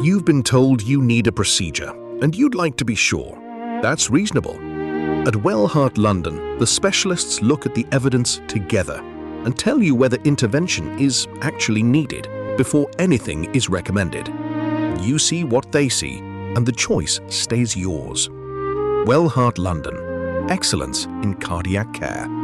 You've been told you need a procedure, and you'd like to be sure. That's reasonable. At Wellheart London, the specialists look at the evidence together and tell you whether intervention is actually needed before anything is recommended. You see what they see, and the choice stays yours. Wellheart London. Excellence in cardiac care.